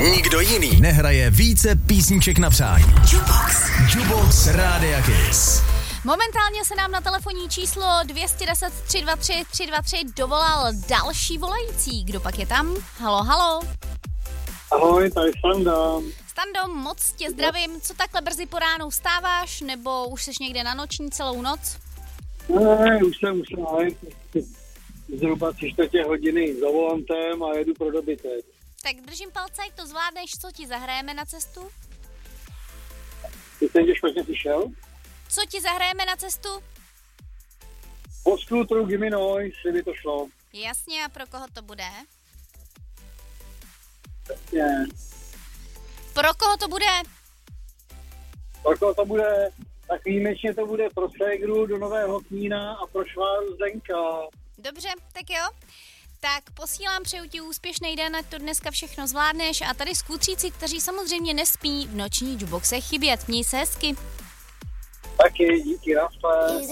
Nikdo jiný nehraje více písniček na přání. Jukebox Rádia Kiss. Momentálně se nám na telefonní číslo 210 323 323 dovolal další volající. Kdo pak je tam? Halo, halo. Ahoj, tady Standa. Stando, moc tě zdravím. Co takhle brzy po ránu vstáváš, nebo už seš někde na noční celou noc? Ne, už jsem, ale zhruba 3/4 hodiny za volantem a jedu pro dobytek. Tak držím palce, jak to zvládneš, co ti zahrajeme na cestu? Ty jsem tě špatně slyšel? Co ti zahrajeme na cestu? Postu True Gimme Noise, kdyby to šlo. Jasně, a pro koho to bude? Jasně. Pro koho to bude? Pro koho to bude? Tak výjimečně to bude pro ségru do Nového Knína a pro šváru Zdenka. Dobře, tak jo. Tak posílám, přeju ti úspěšný den, ať to dneska všechno zvládneš a tady skutříci, kteří samozřejmě nespí v noční jukeboxe chybět. Měj se hezky. Taky, díky, naschle.